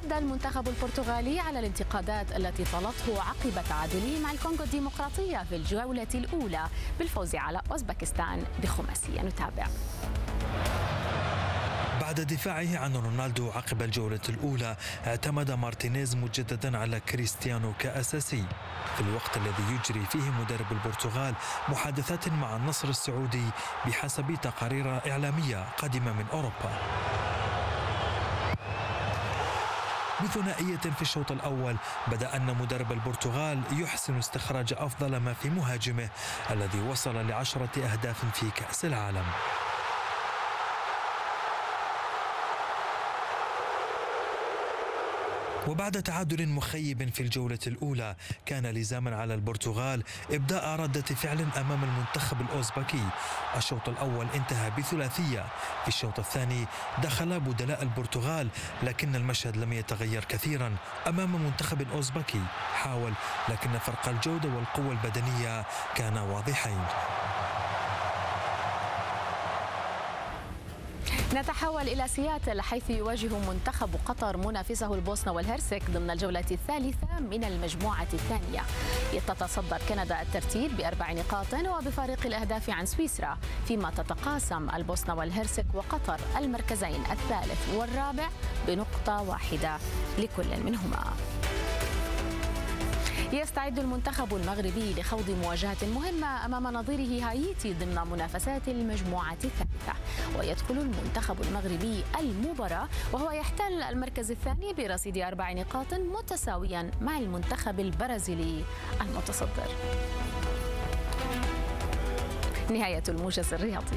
رد المنتخب البرتغالي على الانتقادات التي طالته عقب تعادله مع الكونغو الديمقراطية في الجولة الأولى بالفوز على أوزبكستان بخماسية. نتابع. بعد دفاعه عن رونالدو عقب الجولة الأولى، اعتمد مارتينيز مجددا على كريستيانو كأساسي في الوقت الذي يجري فيه مدرب البرتغال محادثات مع النصر السعودي بحسب تقارير إعلامية قادمة من أوروبا. بثنائية في الشوط الأول بدأ أن مدرب البرتغال يحسن استخراج أفضل ما في مهاجمه الذي وصل ل10 أهداف في كأس العالم. وبعد تعادل مخيب في الجولة الأولى كان لزاما على البرتغال إبداء ردة فعل أمام المنتخب الأوزبكي. الشوط الأول انتهى بثلاثية، في الشوط الثاني دخل بدلاء البرتغال لكن المشهد لم يتغير كثيرا أمام منتخب أوزبكي حاول، لكن فرق الجودة والقوة البدنية كان واضحين. نتحول إلى سياتل حيث يواجه منتخب قطر منافسه البوسنة والهرسك ضمن الجولة الثالثة من المجموعة الثانية. تتصدر كندا الترتيب ب4 نقاط وبفارق الأهداف عن سويسرا، فيما تتقاسم البوسنة والهرسك وقطر المركزين الثالث والرابع بنقطة واحدة لكل منهما. يستعد المنتخب المغربي لخوض مواجهة مهمة أمام نظيره هايتي ضمن منافسات المجموعة الثالثة، ويدخل المنتخب المغربي المباراة وهو يحتل المركز الثاني برصيد 4 نقاط متساويا مع المنتخب البرازيلي المتصدر. نهاية الموجز الرياضي.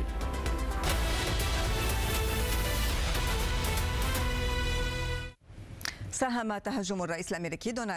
ساهم تهجم الرئيس الأمريكي دونالد